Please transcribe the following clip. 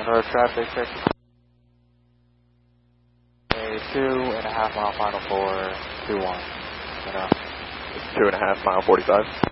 Road traffic, check. A 2.5 mile final for 2-1. 2.5 mile 45.